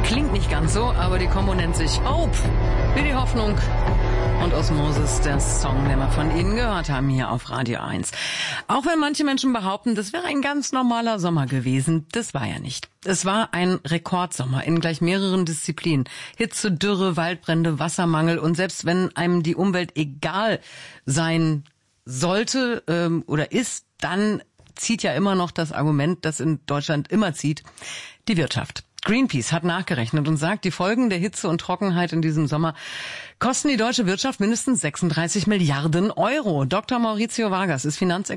Klingt nicht ganz so, aber die Kombo nennt sich Hope, wie die Hoffnung. Und Osmosis, der Song, den wir von Ihnen gehört haben hier auf Radio 1. Auch wenn manche Menschen behaupten, das wäre ein ganz normaler Sommer gewesen, das war ja nicht. Es war ein Rekordsommer in gleich mehreren Disziplinen. Hitze, Dürre, Waldbrände, Wassermangel und selbst wenn einem die Umwelt egal sein sollte oder ist, dann zieht ja immer noch das Argument, das in Deutschland immer zieht, die Wirtschaft. Greenpeace hat nachgerechnet und sagt, die Folgen der Hitze und Trockenheit in diesem Sommer kosten die deutsche Wirtschaft mindestens 36 Milliarden Euro. Dr. Maurizio Vargas ist Finanzexperte